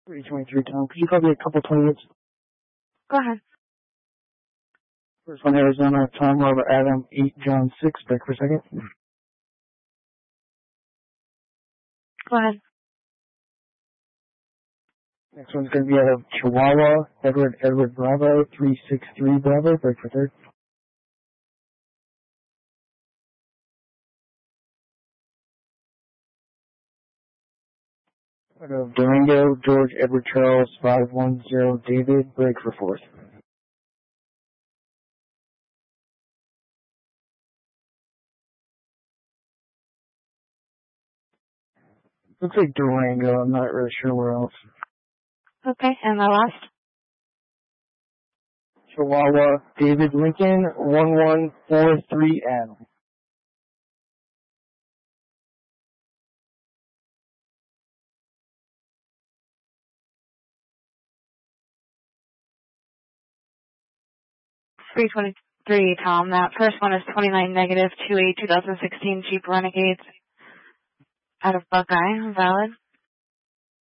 323, Tom. Could you call me a couple 20 minutes? Go ahead. First one, Arizona, Tom, Robert, Adam, 8, John, 6. Break for a second. Go ahead. Next one's going to be out of Chihuahua, Edward, Bravo, 363, Bravo. Break for third. Out of Durango, George, Edward, Charles, 510, David. Break for fourth. Looks like Durango. I'm not really sure where else. Okay, and the last? Chihuahua, David, Lincoln, 1143, Adam. $323, Tom. That first one is 29 negative 28 2016 Jeep Renegades out of Buckeye. Valid.